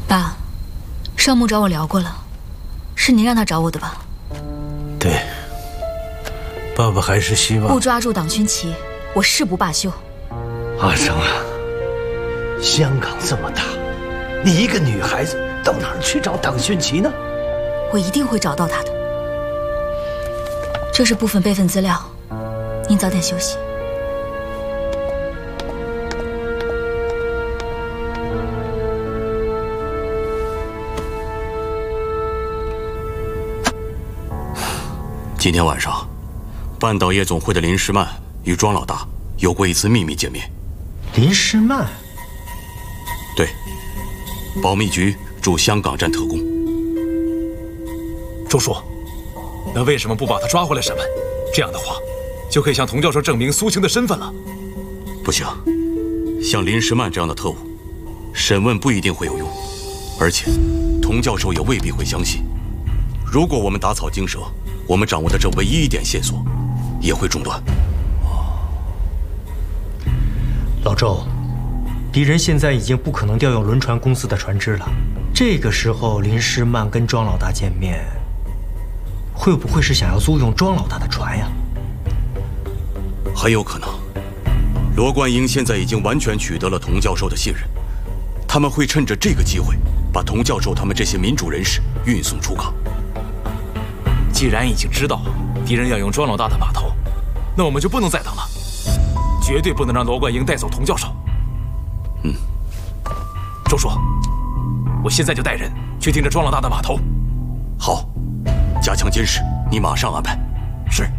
爸，少木找我聊过了，是您让他找我的吧？ 对，爸爸还是希望不抓住党勋旗，我誓不罢休。 阿生啊，香港这么大，你一个女孩子到哪儿去找党勋旗呢？ 我一定会找到他的。这是部分备份资料，您早点休息。 今天晚上，半岛夜总会的林诗曼与庄老大有过一次秘密见面。 林诗曼？ 对，保密局驻香港站特工。 周叔，那为什么不把他抓回来审问？这样的话，就可以向童教授证明苏青的身份了。 不行，像林诗曼这样的特务，审问不一定会有用，而且童教授也未必会相信。如果我们打草惊蛇，我们掌握的这唯一一点线索也会中断。 老周，敌人现在已经不可能调用轮船公司的船只了。这个时候，林诗曼跟庄老大见面，会不会是想要租用庄老大的船呀？ 很有可能。罗冠英现在已经完全取得了童教授的信任，他们会趁着这个机会，把童教授他们这些民主人士运送出港。 既然已经知道敌人要用庄老大的码头，那我们就不能再等了，绝对不能让罗冠英带走童教授。周叔，我现在就带人去盯着庄老大的码头。 好，加强监视，你马上安排。